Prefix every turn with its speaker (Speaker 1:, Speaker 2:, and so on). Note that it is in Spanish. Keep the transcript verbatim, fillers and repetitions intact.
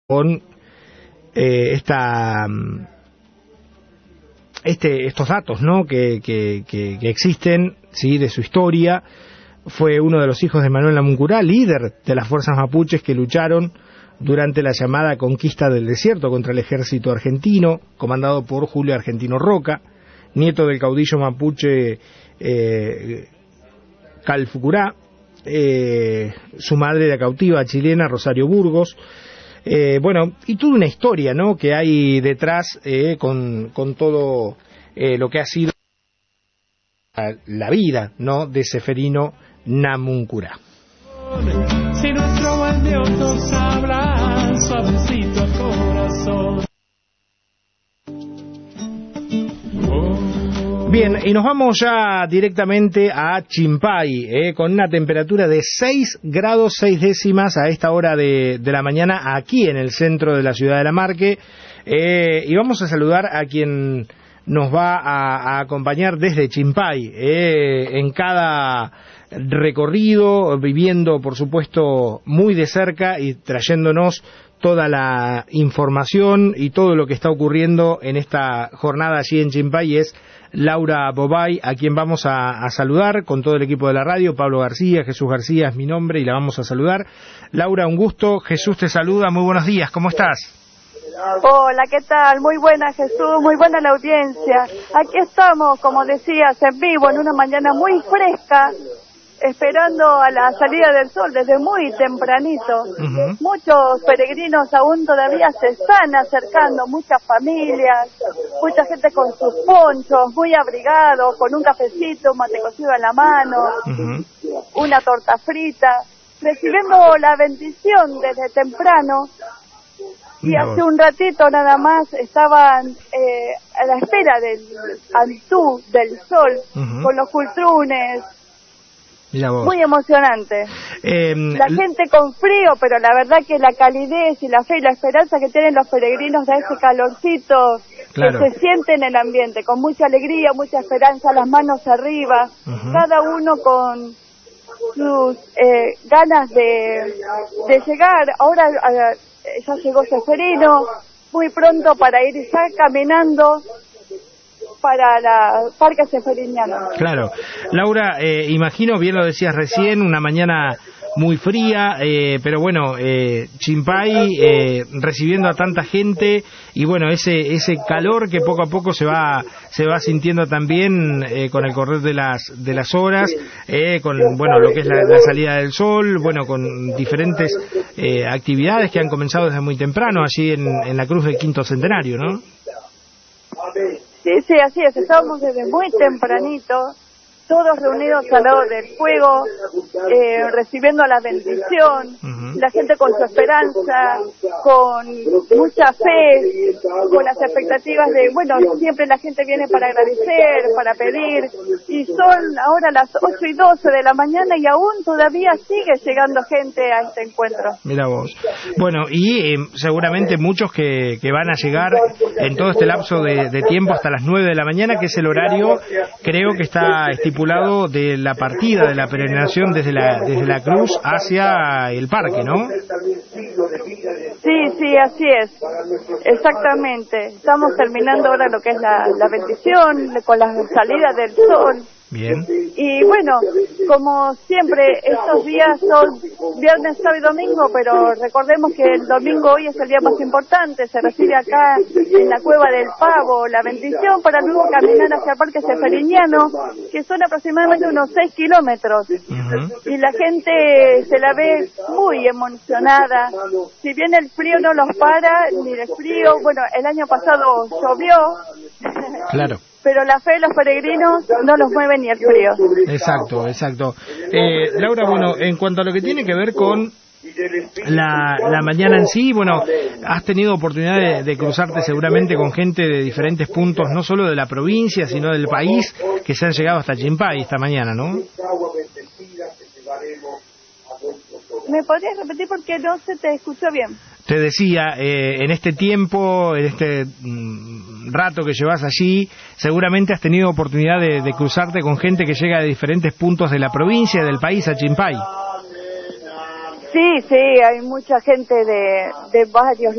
Speaker 1: con eh, esta este estos datos, ¿no? que, que, que, que existen, sí, de su historia. Fue uno de los hijos de Manuel Namuncurá, líder de las fuerzas mapuches que lucharon durante la llamada conquista del desierto contra el ejército argentino, comandado por Julio Argentino Roca, nieto del caudillo mapuche eh, Calfucurá. Eh, su madre era cautiva chilena, Rosario Burgos. Eh, bueno, y toda una historia, ¿no?, que hay detrás eh, con, con todo eh, lo que ha sido la vida, ¿no?, de Ceferino Namuncurá.
Speaker 2: Si nuestro buen Dios habla suavecito al corazón.
Speaker 1: Bien, y nos vamos ya directamente a Chimpay, eh, con una temperatura de seis grados seis décimas a esta hora de, de la mañana, aquí en el centro de la ciudad de La Marque, eh, y vamos a saludar a quien nos va a, a acompañar desde Chimpay, eh, en cada recorrido, viviendo, por supuesto, muy de cerca y trayéndonos toda la información y todo lo que está ocurriendo en esta jornada allí en Chimpay. Es Laura Bobay, a quien vamos a, a saludar con todo el equipo de la radio. Pablo García, Jesús García es mi nombre y la vamos a saludar. Laura, un gusto. Jesús te saluda, muy buenos días, ¿cómo estás?
Speaker 3: Hola, ¿qué tal? Muy buena, Jesús, muy buena la audiencia. Aquí estamos, como decías, en vivo, en una mañana muy fresca, esperando a la salida del sol desde muy tempranito. Uh-huh. Muchos peregrinos aún todavía se están acercando, muchas familias, mucha gente con sus ponchos, muy abrigados, con un cafecito, un mate cocido en la mano, uh-huh. una torta frita, recibiendo la bendición desde temprano. Y hace un ratito nada más estaban eh, a la espera del antú, del sol, uh-huh. con los cultrunes. Muy emocionante. Eh, la gente con frío, pero la verdad que la calidez y la fe y la esperanza que tienen los peregrinos de ese calorcito, claro, que se siente en el ambiente, con mucha alegría, mucha esperanza, las manos arriba, uh-huh. cada uno con sus eh, ganas de, de llegar. Ahora a, ya llegó Ceferino, muy pronto para ir ya caminando para la Parque Ceferiniano.
Speaker 1: Claro. Laura, eh, imagino, bien lo decías recién, una mañana muy fría, eh, pero bueno, eh, Chimpay eh, recibiendo a tanta gente y bueno, ese ese calor que poco a poco se va se va sintiendo también eh, con el correr de las de las horas, eh, con bueno lo que es la, la salida del sol, bueno, con diferentes eh, actividades que han comenzado desde muy temprano allí en, en la Cruz del Quinto Centenario, ¿no?
Speaker 3: Sí, sí, así es, estábamos desde muy tempranito, todos reunidos al lado del fuego, eh, recibiendo la bendición, uh-huh. la gente con su esperanza, con mucha fe, con las expectativas de, bueno, siempre la gente viene para agradecer, para pedir, y son ahora las ocho y doce de la mañana y aún todavía sigue llegando gente a este encuentro.
Speaker 1: Mira vos. Bueno, y eh, seguramente muchos que, que van a llegar en todo este lapso de, de tiempo hasta las nueve de la mañana, que es el horario, creo que está estipulado de la partida de la peregrinación desde la desde la cruz hacia el parque, ¿no?
Speaker 3: Sí, sí, así es, exactamente. Estamos terminando ahora lo que es la, la bendición con la salida del sol.
Speaker 1: Bien.
Speaker 3: Y bueno, como siempre, estos días son viernes, sábado y domingo, pero recordemos que el domingo hoy es el día más importante. Se recibe acá en la Cueva del Pavo la bendición para luego caminar hacia el Parque Ceferiniano, que son aproximadamente unos seis kilómetros. Uh-huh. Y la gente se la ve muy emocionada. Si bien el frío no los para, ni el frío, bueno, el año pasado llovió.
Speaker 1: Claro.
Speaker 3: Pero la fe de los peregrinos no los mueve ni el frío.
Speaker 1: Exacto, exacto. Eh, Laura, bueno, en cuanto a lo que tiene que ver con la, la mañana en sí, bueno, has tenido oportunidad de, de cruzarte seguramente con gente de diferentes puntos, no solo de la provincia, sino del país, que se han llegado hasta Chimpay esta mañana, ¿no?
Speaker 3: ¿Me podrías repetir porque no se te escuchó bien?
Speaker 1: Te decía, eh, en este tiempo, en este mm, rato que llevas allí, seguramente has tenido oportunidad de, de cruzarte con gente que llega de diferentes puntos de la provincia y del país a Chimpay.
Speaker 3: Sí, sí, hay mucha gente de, de varios